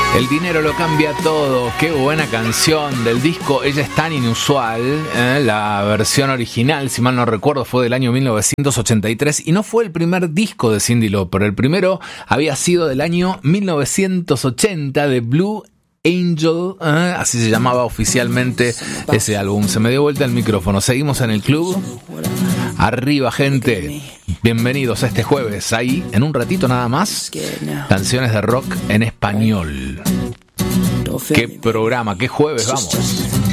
El dinero lo cambia todo. Qué buena canción del disco Ella es tan inusual. La versión original, si mal no recuerdo, fue del año 1983 y no fue el primer disco de Cyndi Lauper. El primero había sido del año 1980 de Blue Angel, así se llamaba oficialmente ese álbum. Se me dio vuelta el micrófono. Seguimos en el club. Arriba, gente. Bienvenidos a este jueves. Ahí, en un ratito nada más, canciones de rock en español. Qué programa, qué jueves, vamos.